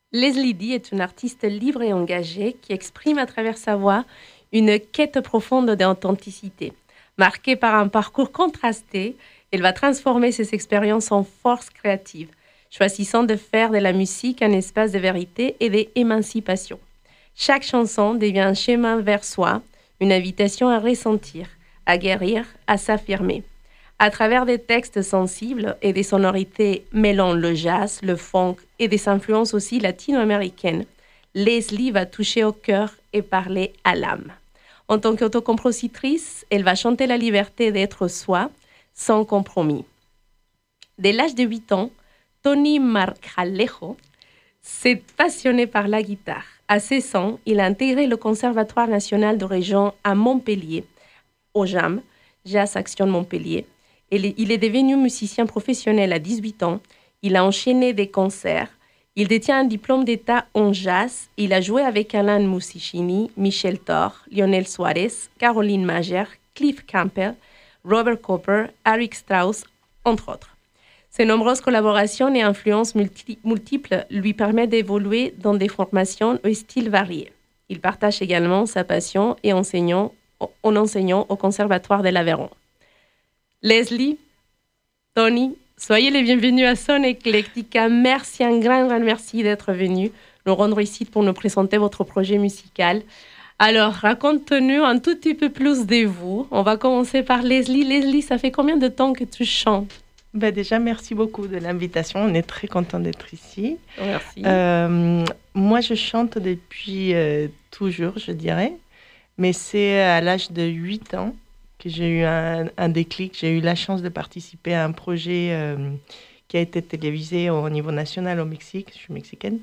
Leslie Dee est une artiste libre et engagée qui exprime à travers sa voix une quête profonde d'authenticité. Marquée par un parcours contrasté, elle va transformer ses expériences en force créative, choisissant de faire de la musique un espace de vérité et d'émancipation. Chaque chanson devient un chemin vers soi, une invitation à ressentir, à guérir, à s'affirmer. À travers des textes sensibles et des sonorités mêlant le jazz, le funk et des influences aussi latino-américaines, Leslie va toucher au cœur et parler à l'âme. En tant qu'autocompositrice, elle va chanter la liberté d'être soi, sans compromis. Dès l'âge de 8 ans, Tony Marcalejo s'est passionné par la guitare. À 16 ans, il a intégré le Conservatoire national de région à Montpellier, au JAM, Jazz Action Montpellier. Il est devenu musicien professionnel à 18 ans. Il a enchaîné des concerts. Il détient un diplôme d'État en jazz. Il a joué avec Alan Musicini, Michel Thor, Lionel Suarez, Caroline Magère, Cliff Campbell, Robert Cooper, Eric Strauss, entre autres. Ses nombreuses collaborations et influences multiples lui permettent d'évoluer dans des formations et styles variés. Il partage également sa passion et en enseignant au Conservatoire de l'Aveyron. Leslie, Tony, soyez les bienvenus à Son Eclectica. Merci, un grand merci d'être venu nous rendre ici pour nous présenter votre projet musical. Alors, raconte-nous un tout petit peu plus de vous. On va commencer par Leslie. Leslie, ça fait combien de temps que tu chantes? Déjà, merci beaucoup de l'invitation. On est très content d'être ici. Merci. Moi, je chante depuis toujours, je dirais. Mais c'est à l'âge de 8 ans que j'ai eu un déclic. J'ai eu la chance de participer à un projet qui a été télévisé au niveau national au Mexique. Je suis mexicaine.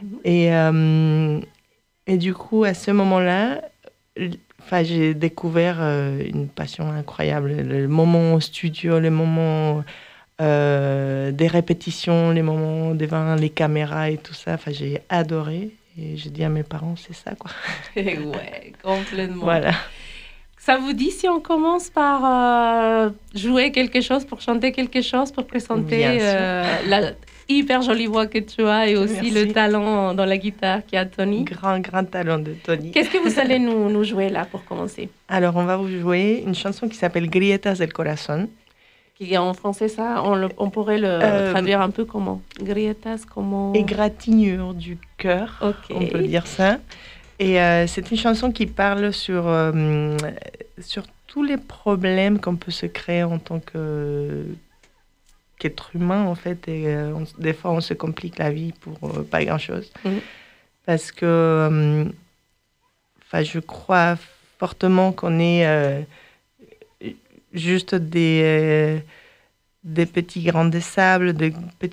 Et du coup, à ce moment-là, j'ai découvert une passion incroyable. Le moment au studio, le moment des répétitions, les moments devant les caméras et tout ça. J'ai adoré. Et j'ai dit à mes parents, c'est ça, quoi. Ouais, complètement. Voilà. Ça vous dit si on commence par jouer quelque chose, pour chanter quelque chose, pour présenter la hyper jolie voix que tu as et aussi le talent dans la guitare qu'a Tony? Grand talent de Tony. Qu'est-ce que vous allez nous jouer là pour commencer? Alors, on va vous jouer une chanson qui s'appelle Grietas del Corazón. Qui en français, ça, on pourrait le traduire un peu comment? Grietas, comment? Égratignure du cœur, on peut dire ça. Et c'est une chanson qui parle sur tous les problèmes qu'on peut se créer en tant qu'être humain, en fait. Et des fois, on se complique la vie pour pas grand-chose. Parce que je crois fortement qu'on est juste des petits grains de sable, des